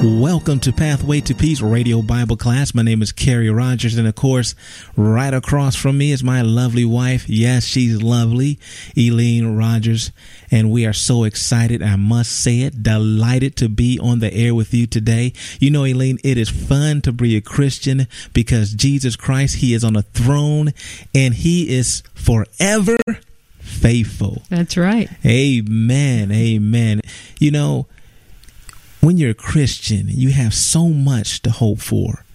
Welcome to Pathway to Peace Radio Bible Class. My name is Carrie Rogers, and of course, right across from me is my lovely wife. Yes, she's lovely, Eileen Rogers, and we are so excited, I must say it, delighted to be on the air with you today. You know, Eileen, it is fun to be a Christian because Jesus Christ, He is on a throne, and He is forever faithful. That's right. Amen, amen. You know, when you're a Christian, you have so much to hope for.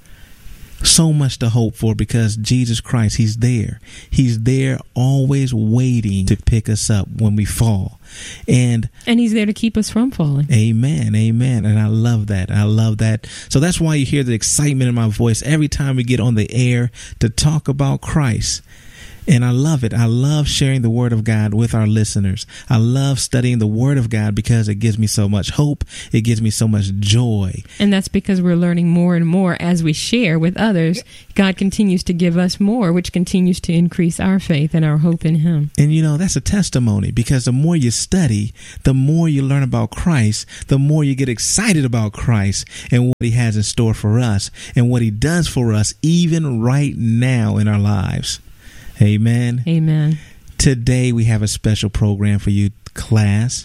So much to hope for because Jesus Christ, He's there. He's there always waiting to pick us up when we fall. And He's there to keep us from falling. Amen, amen. And I love that. I love that. So that's why you hear the excitement in my voice every time we get on the air to talk about Christ. And I love it. I love sharing the Word of God with our listeners. I love studying the Word of God because it gives me so much hope. It gives me so much joy. And that's because we're learning more and more as we share with others. God continues to give us more, which continues to increase our faith and our hope in Him. And, you know, that's a testimony because the more you study, the more you learn about Christ, the more you get excited about Christ and what He has in store for us and what He does for us even right now in our lives. Amen. Amen. Today we have a special program for you, class.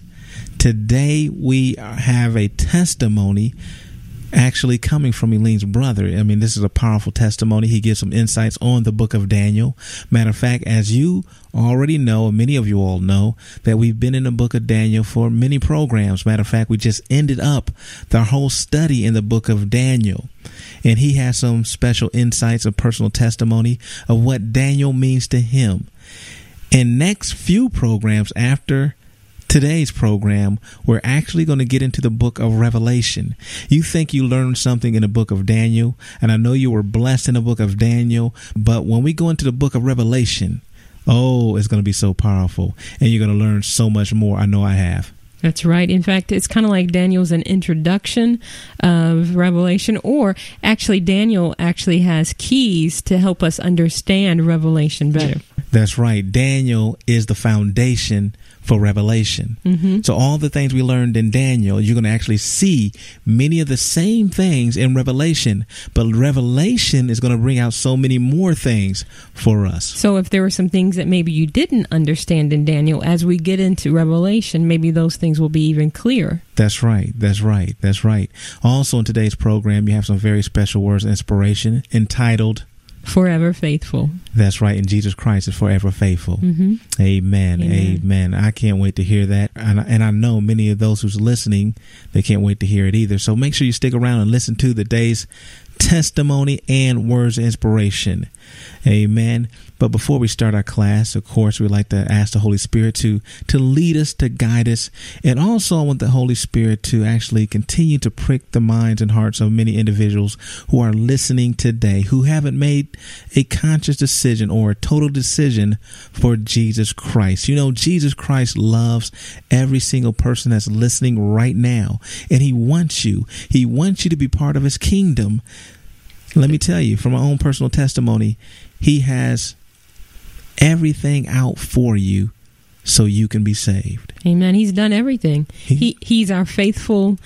Today we have a testimony actually coming from Eileen's brother. I mean, this is a powerful testimony. He gives some insights on the book of Daniel. Matter of fact, as you already know, and many of you all know, that we've been in the book of Daniel for many programs. Matter of fact, we just ended up the whole study in the book of Daniel. And he has some special insights of personal testimony of what Daniel means to him. In next few programs after today's program, we're actually going to get into the book of Revelation. You think you learned something in the book of Daniel, and I know you were blessed in the book of Daniel, but when we go into the book of Revelation, oh, it's going to be so powerful, and you're going to learn so much more. I know I have. That's right. In fact, it's kind of like Daniel's an introduction of Revelation, or actually Daniel actually has keys to help us understand Revelation better. That's right. Daniel is the foundation for Revelation. Mm-hmm. So all the things we learned in Daniel, you're going to actually see many of the same things in Revelation, but Revelation is going to bring out so many more things for us. So if there were some things that maybe you didn't understand in Daniel, as we get into Revelation, maybe those things will be even clearer. That's right. That's right. That's right. Also in today's program, you have some very special words of inspiration entitled Forever Faithful. That's right. And Jesus Christ is forever faithful. Mm-hmm. Amen. Amen. I can't wait to hear that. And I know many of those who's listening, they can't wait to hear it either. So make sure you stick around and listen to the day's testimony and words of inspiration. Amen. But before we start our class, of course, we'd like to ask the Holy Spirit to lead us, to guide us. And also I want the Holy Spirit to actually continue to prick the minds and hearts of many individuals who are listening today, who haven't made a conscious decision or a total decision for Jesus Christ. You know, Jesus Christ loves every single person that's listening right now. And He wants you. He wants you to be part of His kingdom. Let me tell you, from my own personal testimony, He has everything out for you so you can be saved. Amen. He's done everything. He's our faithful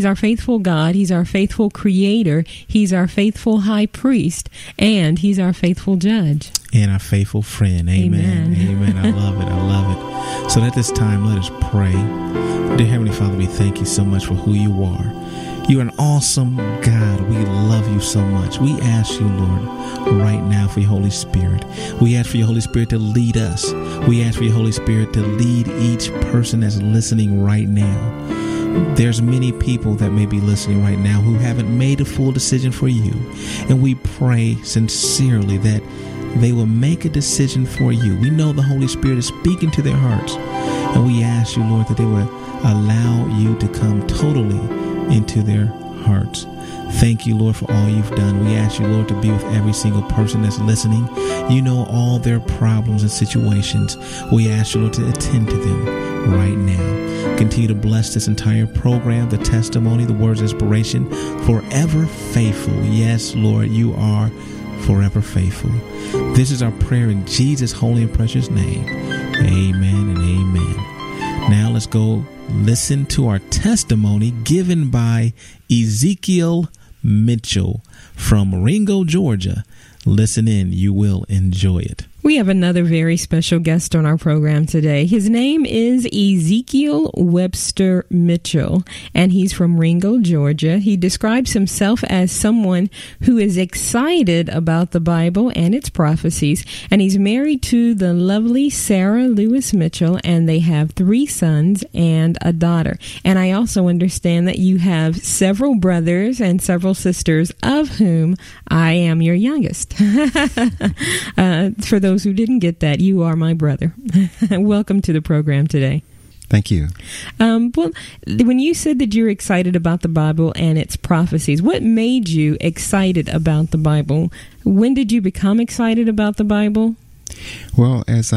God. He's our faithful creator. He's our faithful high priest, and He's our faithful judge. And our faithful friend. Amen. Amen. I love it. I love it. So at this time, let us pray. Dear Heavenly Father, we thank You so much for who You are. You're an awesome God. We love You so much. We ask You, Lord, right now for Your Holy Spirit. We ask for Your Holy Spirit to lead us. We ask for Your Holy Spirit to lead each person that's listening right now. There's many people that may be listening right now who haven't made a full decision for You. And we pray sincerely that they will make a decision for You. We know the Holy Spirit is speaking to their hearts. And we ask You, Lord, that they will allow You to come totally into their hearts. Thank You, Lord, for all You've done. We ask You, Lord, to be with every single person that's listening. You know all their problems and situations. We ask You, Lord, to attend to them right now. Continue to bless this entire program, the testimony, the words of inspiration. Forever faithful. Yes, Lord, You are forever faithful. This is our prayer in Jesus' holy and precious name. Amen and amen. Now let's go listen to our testimony given by Ezekiel Mitchell from Ringo, Georgia. Listen in. You will enjoy it. We have another very special guest on our program today. His name is Ezekiel Webster Mitchell, and he's from Ringo, Georgia. He describes himself as someone who is excited about the Bible and its prophecies, and he's married to the lovely Sarah Lewis Mitchell, and they have 3 sons and a daughter. And I also understand that you have several brothers and several sisters, of whom I am your youngest. For those who didn't get that, you are my brother. Welcome to the program today. Thank you. Well, when you said that you're excited about the Bible and its prophecies, what made you excited about the Bible? When did you become excited about the Bible? Well, as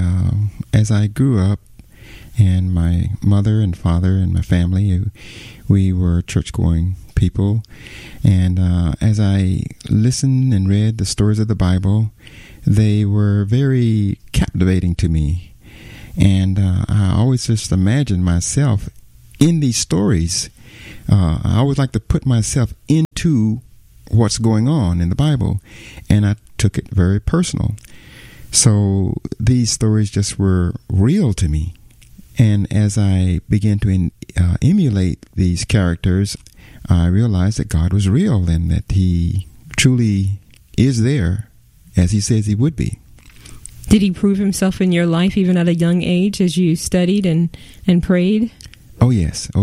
I grew up, and my mother and father and my family, we were church-going people, and as I listened and read the stories of the Bible, they were very captivating to me. And I always just imagined myself in these stories. I always like to put myself into what's going on in the Bible, and I took it very personal. So these stories just were real to me. And as I began to emulate these characters, I realized that God was real and that He truly is there as He says He would be. Did He prove Himself in your life even at a young age as you studied and prayed? Oh, yes.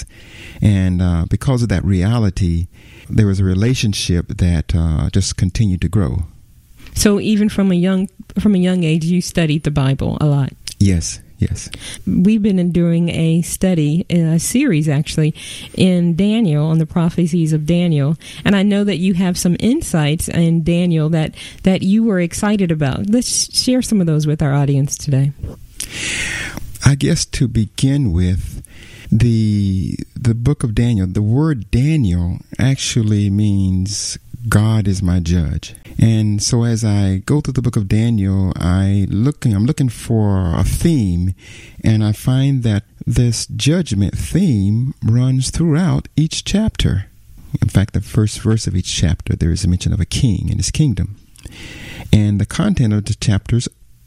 And because of that reality, there was a relationship that just continued to grow. So even from a young age, you studied the Bible a lot? Yes. We've been doing a study, a series actually, in Daniel, on the prophecies of Daniel. And I know that you have some insights in Daniel that you were excited about. Let's share some of those with our audience today. I guess to begin with, the book of Daniel, the word Daniel actually means God is my judge. And so as I go through the book of Daniel, I'm looking for a theme, and I find that this judgment theme runs throughout each chapter. In fact, the first verse of each chapter, there is a mention of a king and his kingdom. And the content of the chapters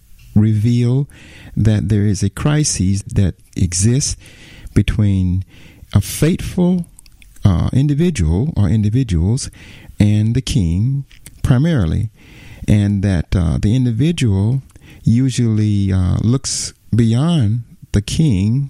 reveal that there is a crisis that exists between a faithful individual or individuals and the king primarily, and that the individual usually looks beyond the king,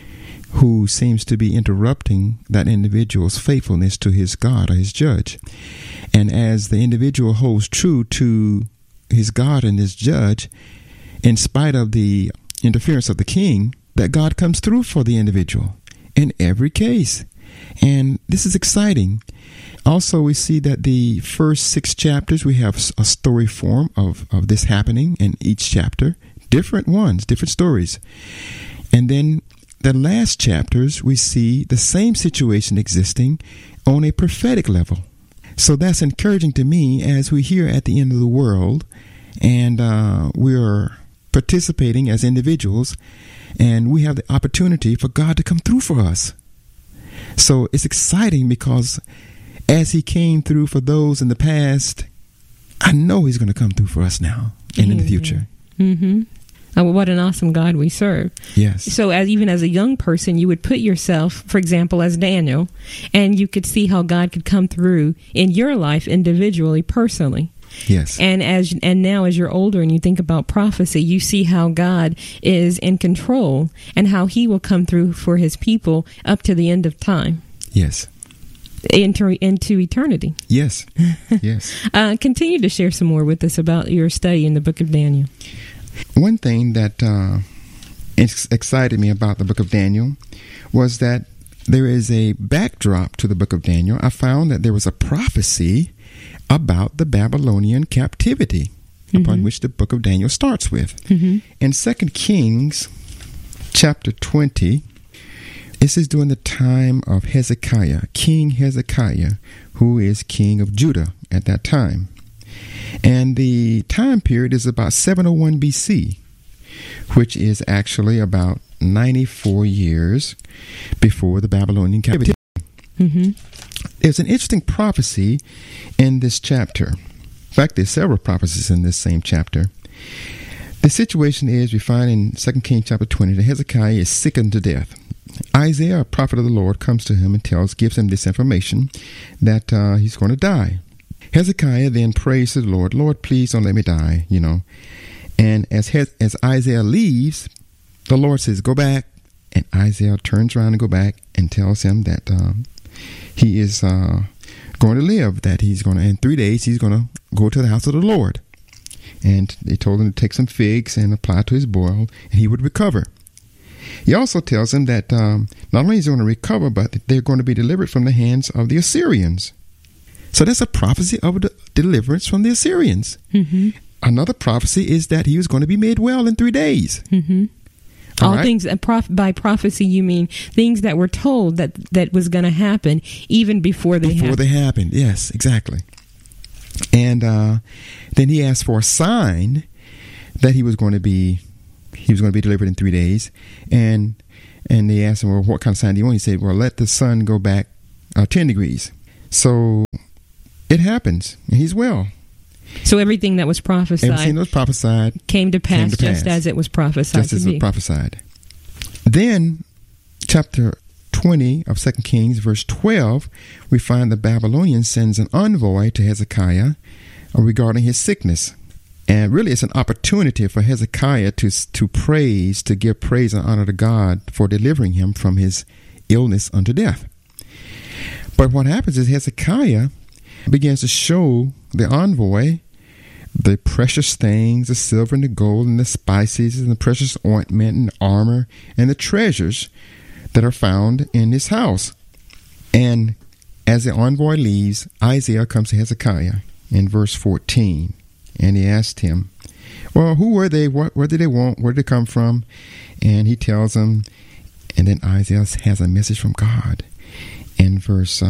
who seems to be interrupting that individual's faithfulness to his God or his judge. And as the individual holds true to his God and his judge, in spite of the interference of the king, that God comes through for the individual in every case. And this is exciting. Also, we see that the first 6 chapters, we have a story form of this happening in each chapter. Different ones, different stories. And then the last chapters, we see the same situation existing on a prophetic level. So that's encouraging to me as we hear at the end of the world, and we are participating as individuals, and we have the opportunity for God to come through for us. So it's exciting because as He came through for those in the past, I know He's going to come through for us now and in the future. Mm-hmm. Oh, what an awesome God we serve. Yes. So even as a young person, you would put yourself, for example, as Daniel, and you could see how God could come through in your life individually, personally. Yes. And now as you're older and you think about prophecy, you see how God is in control and how He will come through for His people up to the end of time. Yes. Into eternity. Yes. Yes. Continue to share some more with us about your study in the book of Daniel. One thing that excited me about the book of Daniel was that there is a backdrop to the book of Daniel. I found that there was a prophecy about the Babylonian captivity, upon which the book of Daniel starts with. In 2 Kings chapter 20, this is during the time of Hezekiah, King Hezekiah, who is king of Judah at that time. And the time period is about 701 BC, which is actually about 94 years before the Babylonian captivity. Mm-hmm. There's an interesting prophecy in this chapter. In fact, there's several prophecies in this same chapter. The situation is, we find in 2 Kings chapter 20, that Hezekiah is sick unto death. Isaiah, a prophet of the Lord, comes to him and gives him this information that he's going to die. Hezekiah then prays to the Lord, Lord, please don't let me die, And as Isaiah leaves, the Lord says, go back. And Isaiah turns around and go back and tells him that he is going to live, that he's going to, in 3 days, he's going to go to the house of the Lord. And they told him to take some figs and apply to his boil, and he would recover. He also tells him that not only is he going to recover, but they're going to be delivered from the hands of the Assyrians. So that's a prophecy of the deliverance from the Assyrians. Mm-hmm. Another prophecy is that he was going to be made well in 3 days. Mm-hmm. All right? Things, by prophecy, you mean things that were told that was going to happen even before they happened. Before they happened, yes, exactly. And then he asked for a sign that he was going to be delivered in 3 days. And they asked him, well, what kind of sign do you want? He said, well, let the sun go back 10 degrees. So it happens, and he's well. So everything that was prophesied, came to pass just as it was prophesied. Just as it was prophesied. Then, chapter 20 of 2 Kings, verse 12, we find the Babylonian sends an envoy to Hezekiah regarding his sickness. And really, it's an opportunity for Hezekiah to give praise and honor to God for delivering him from his illness unto death. But what happens is Hezekiah begins to show the envoy the precious things, the silver and the gold and the spices and the precious ointment and armor and the treasures that are found in his house. And as the envoy leaves, Isaiah comes to Hezekiah in verse 14, and he asked him, well, who were they? What did they want? Where did they come from? And he tells him, and then Isaiah has a message from God in verse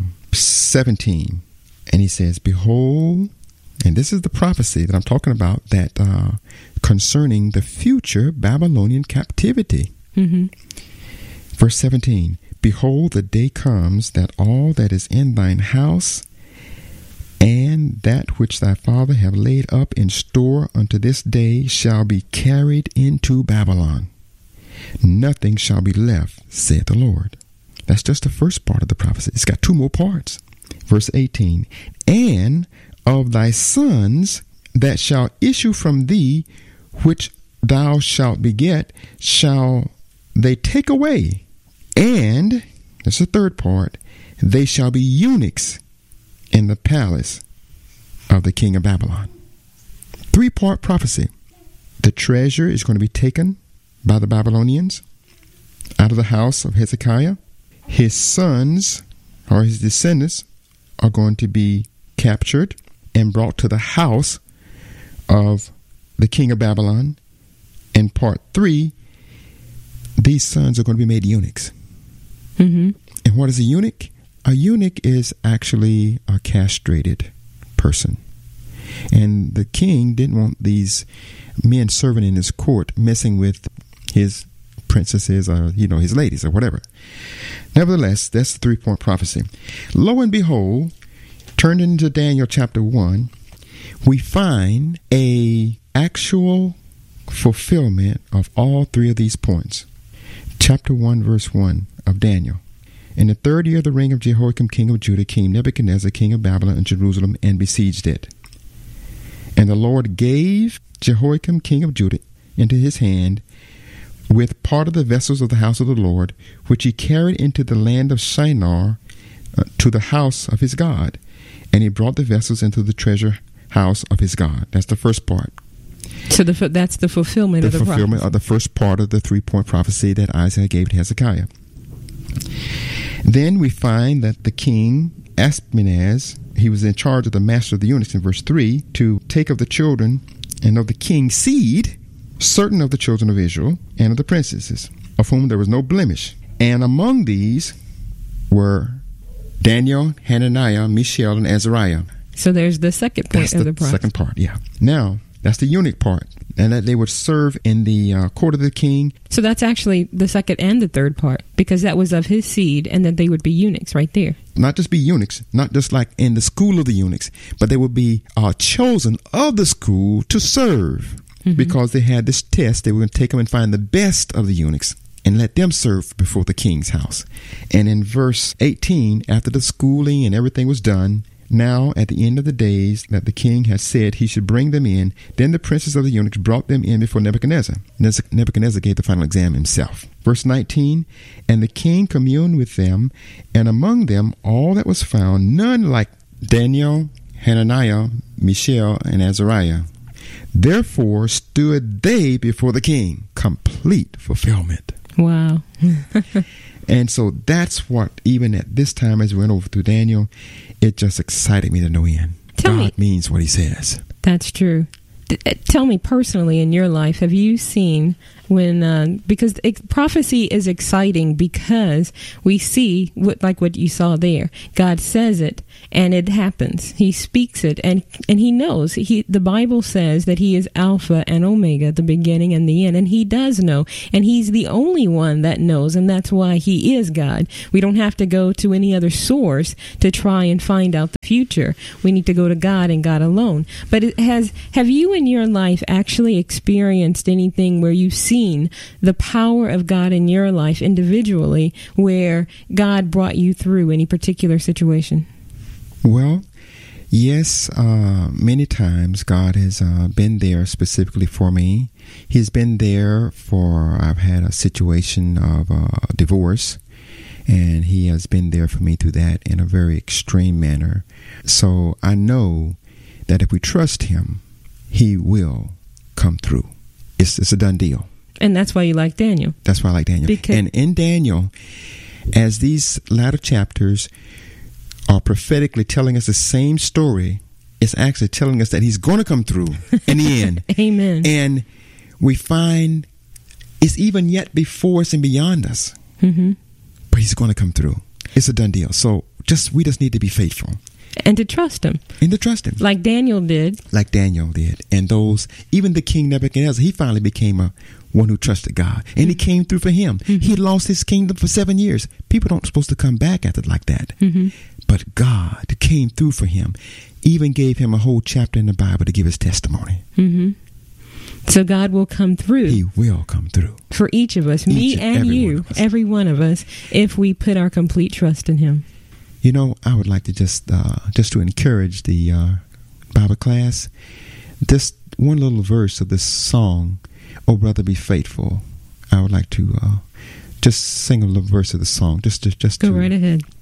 17. And he says, behold, and this is the prophecy that I'm talking about, that concerning the future Babylonian captivity. Mm-hmm. Verse 17, behold, the day comes that all that is in thine house and that which thy father have laid up in store unto this day shall be carried into Babylon. Nothing shall be left, saith the Lord. That's just the first part of the prophecy. It's got two more parts. Verse 18, and of thy sons that shall issue from thee, which thou shalt beget, shall they take away. And, that's the third part, they shall be eunuchs in the palace of the king of Babylon. 3-part prophecy. The treasure is going to be taken by the Babylonians out of the house of Hezekiah. His sons, or his descendants, are going to be captured and brought to the house of the king of Babylon. And part 3, these sons are going to be made eunuchs. Mm-hmm. And what is a eunuch? A eunuch is actually a castrated person. And the king didn't want these men serving in his court messing with his princesses or, his ladies or whatever. Nevertheless, that's the 3-point prophecy. Lo and behold, turned into Daniel chapter 1, we find a actual fulfillment of all 3 of these points. Chapter 1, verse 1 of Daniel. In the 3rd year of the reign of Jehoiakim, king of Judah, came Nebuchadnezzar, king of Babylon, into Jerusalem, and besieged it. And the Lord gave Jehoiakim, king of Judah, into his hand, with part of the vessels of the house of the Lord, which he carried into the land of Shinar, to the house of his God. And he brought the vessels into the treasure house of his God. That's the first part. So that's the fulfillment of the prophecy. The fulfillment of the first part of the 3-point prophecy that Isaiah gave to Hezekiah. Then we find that the king, Ashpenaz, he was in charge of the master of the eunuchs in verse 3, to take of the children and of the king's seed certain of the children of Israel and of the princesses, of whom there was no blemish. And among these were Daniel, Hananiah, Mishael, and Azariah. So there's the second point of the prophecy. Second part, yeah. Now, that's the eunuch part. and that they would serve in the court of the king. So that's actually the second and the third part, because that was of his seed, and that they would be eunuchs right there. Not just be eunuchs, not just like in the school of the eunuchs, but they would be chosen of the school to serve, because they had this test. They were going to take them and find the best of the eunuchs and let them serve before the king's house. And in verse 18, after the schooling and everything was done, now at the end of the days that the king had said he should bring them in, then the princes of the eunuchs brought them in before Nebuchadnezzar. Nebuchadnezzar gave the final exam himself. Verse 19, and the king communed with them, and among them all that was found, none like Daniel, Hananiah, Mishael, and Azariah. Therefore stood they before the king. Complete fulfillment. Wow. And so that's what, even at this time as we went over through Daniel, it just excited me to no end. God means what he says. That's true. Tell me personally, in your life, have you seen when, because prophecy is exciting because we see what you saw there. God says it and it happens. He speaks it and he knows. The Bible says that he is Alpha and Omega, the beginning and the end, and he does know, and he's the only one that knows, and that's why he is God. We don't have to go to any other source to try and find out the future. We need to go to God and God alone. But have you in your life actually experienced anything where you've seen the power of God in your life individually, where God brought you through any particular situation? Well, yes, many times God has been there specifically for me. He's been there I've had a situation of divorce, and he has been there for me through that in a very extreme manner. So I know that if we trust him, he will come through. It's a done deal. And that's why you like Daniel. That's why I like Daniel. And in Daniel, as these latter chapters are prophetically telling us the same story, it's actually telling us that he's going to come through in the end. Amen. And we find it's even yet before us and beyond us. Mm-hmm. But he's going to come through. It's a done deal. So we just need to be faithful. And to trust him. Like Daniel did. And even the king Nebuchadnezzar, he finally became one who trusted God. And he came through for him. Mm-hmm. He lost his kingdom for 7 years. People don't supposed to come back after like that. Mm-hmm. But God came through for him. Even gave him a whole chapter in the Bible to give his testimony. Mm-hmm. So God will come through. He will come through. For each of us, me and you, every one of us, if we put our complete trust in him. You know, I would like to just to encourage the Bible class, just one little verse of this song, "Oh Brother, Be Faithful." I would like to just sing a little verse of the song. Just go right ahead.